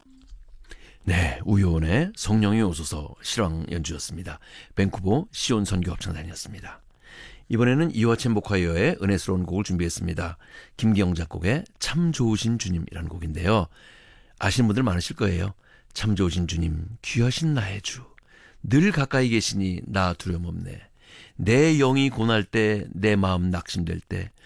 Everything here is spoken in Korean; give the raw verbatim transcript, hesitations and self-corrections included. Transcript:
네, 우효원의 성령이 오소서 실황 연주였습니다. 밴쿠버 시온 선교합창단이었습니다. 이번에는 이화첸 보카이어의 은혜스러운 곡을 준비했습니다. 김기영 작곡의 참 좋으신 주님이라는 곡인데요. 아시는 분들 많으실 거예요. 참 좋으신 주님, 귀하신 나의 주, 늘 가까이 계시니 나 두려움 없네. 내 영이 고날 때, 내 마음 낙심될 때